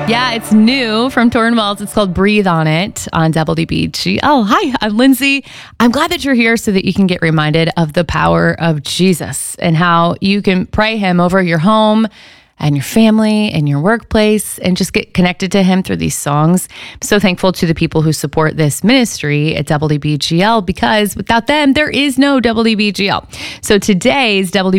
Yeah, it's new from Torrin Wells. It's called Breathe on It on WBGL. Hi, I'm Lindsay. I'm glad that you're here so that you can get reminded of the power of Jesus and how you can pray him over your home and your family and your workplace and just get connected to him through these songs. I'm so thankful to the people who support this ministry at WBGL because without them, there is no WBGL. So today's